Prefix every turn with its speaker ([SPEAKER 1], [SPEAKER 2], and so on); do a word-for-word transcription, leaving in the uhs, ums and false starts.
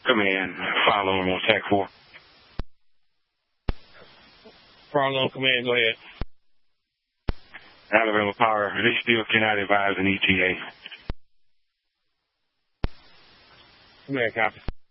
[SPEAKER 1] Command, follow on Tech four.
[SPEAKER 2] Follow on command, go ahead.
[SPEAKER 1] Alabama Power, they still cannot advise an E T A.
[SPEAKER 2] Command, copy.